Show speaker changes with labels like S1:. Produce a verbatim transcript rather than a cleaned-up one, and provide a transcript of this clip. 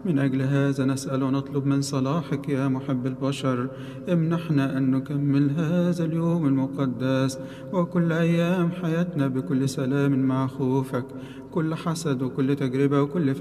S1: من أجل هذا نسأل ونطلب من صلاحك يا محب البشر، امنحنا أن نكمل هذا اليوم المقدس وكل أيام حياتنا بكل سلام مع خوفك، كل حسد وكل تجربة وكل